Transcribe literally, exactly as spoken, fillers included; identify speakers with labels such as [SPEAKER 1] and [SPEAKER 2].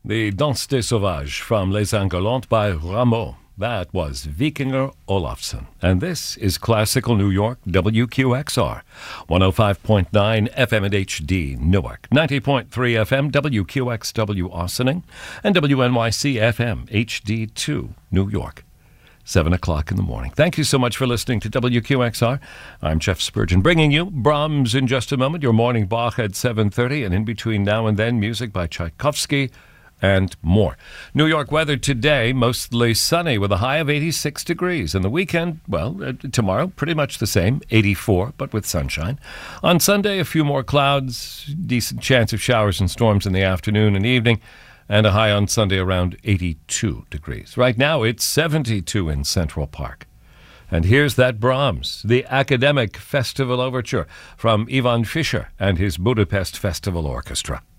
[SPEAKER 1] The Danse des Sauvages from Les Angolantes by Rameau. That was Vikinger Olafsson. And this is Classical New York, W Q X R, one oh five point nine F M at H D, Newark, ninety point three F M, W Q X W Ossining, and W N Y C F M, H D two, New York. seven o'clock in the morning. Thank you so much for listening to W Q X R. I'm Jeff Spurgeon, bringing you Brahms in just a moment, your morning Bach at seven thirty, and in between now and then, music by Tchaikovsky and more. New York weather today, mostly sunny with a high of eighty-six degrees. And the weekend, well, uh, tomorrow, pretty much the same, eighty-four, but with sunshine. On Sunday, a few more clouds, decent chance of showers and storms in the afternoon and evening, and a high on Sunday around eighty-two degrees. Right now, it's seventy-two in Central Park. And here's that Brahms, the Academic Festival Overture from Ivan Fischer and his Budapest Festival Orchestra.